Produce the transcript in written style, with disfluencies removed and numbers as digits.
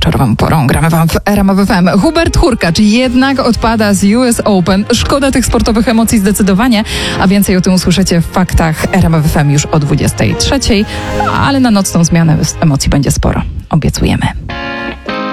wieczorową porą gramy wam w RMF FM. Hubert Hurkacz jednak odpada z US Open. Szkoda tych sportowych emocji zdecydowanie, a więcej o tym usłyszycie w faktach RMF FM już o 23:00, ale na nocną zmianę emocji będzie sporo. Obiecujemy.